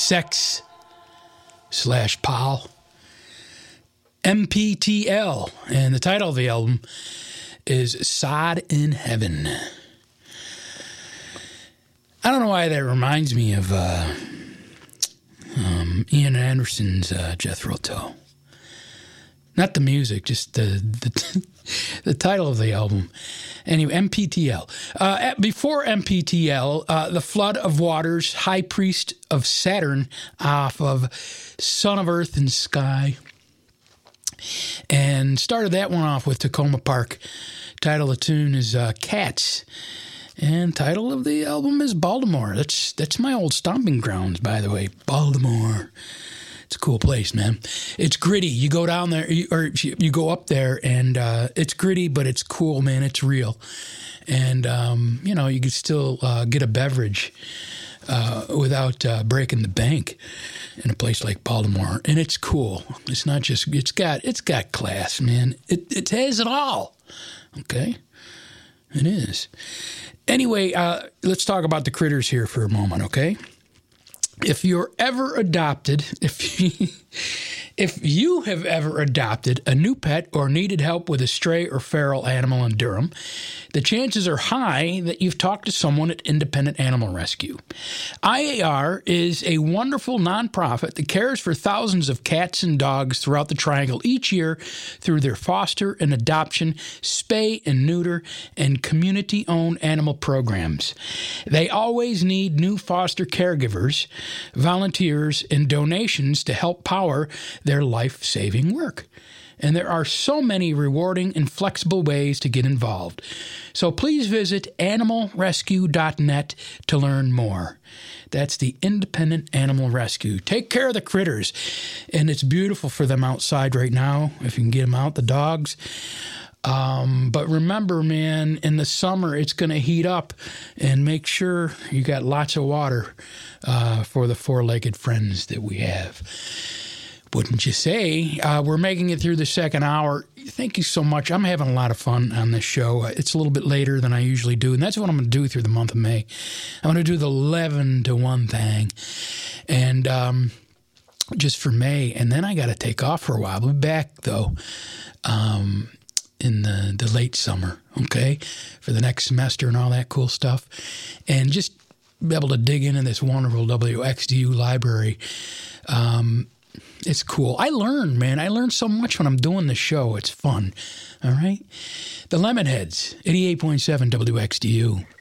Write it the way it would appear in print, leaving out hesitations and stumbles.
Sex/Pal. MPTL. And the title of the album is Sod in Heaven. I don't know why that reminds me of Ian Anderson's Jethro Tull. Not the music, just the title of the album. Anyway, MPTL. Before MPTL, The Flood of Waters, High Priest of Saturn, off of Son of Earth and Sky. And started that one off with Tacoma Park. Title of the tune is Cats. And title of the album is Baltimore. That's my old stomping grounds, by the way. Baltimore. It's a cool place, man. It's gritty. You go down there, you go up there, and it's gritty, but it's cool, man. It's real. And, you can still get a beverage without breaking the bank in a place like Baltimore. And it's cool. It's not just, it's got class, man. It has it all. Okay? It is. Anyway, let's talk about the critters here for a moment, okay? If you're ever adopted, if you have ever adopted a new pet or needed help with a stray or feral animal in Durham, the chances are high that you've talked to someone at Independent Animal Rescue. IAR is a wonderful nonprofit that cares for thousands of cats and dogs throughout the Triangle each year through their foster and adoption, spay and neuter, and community-owned animal programs. They always need new foster caregivers, volunteers, and donations to help power their life-saving work. And there are so many rewarding and flexible ways to get involved. So please visit animalrescue.net to learn more. That's the Independent Animal Rescue. Take care of the critters. And it's beautiful for them outside right now, if you can get them out, the dogs. But remember, man, in the summer, it's going to heat up. And make sure you got lots of water for the four-legged friends that we have. Wouldn't you say? We're making it through the second hour. Thank you so much. I'm having a lot of fun on this show. It's a little bit later than I usually do, and that's what I'm going to do through the month of May. I'm going to do the 11 to 1 thing, and just for May, and then I got to take off for a while. I'll be back, though, in the late summer, okay, for the next semester and all that cool stuff, and just be able to dig into this wonderful WXDU library. It's cool. I learn, man. I learn so much when I'm doing the show. It's fun. All right? The Lemonheads, 88.7 WXDU.